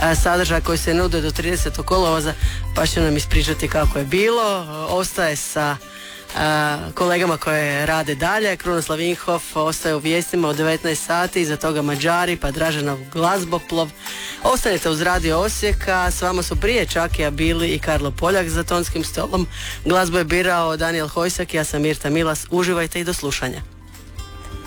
sadržaja koji se nude do 30. kolovoza, pa će nam ispričati kako je bilo. Ostaje sa kolegama koje rade dalje. Krunoslav Inhof ostaje u vijestima od 19 sati, iza toga Mađari, pa Draženov glazboplov. Ostanite uz Radio Osijeka, s vama su prije Čakija bili i Karlo Poljak za tonskim stolom. Glazbu je birao Daniel Hojsak, ja sam Mirta Milas. Uživajte i do slušanja.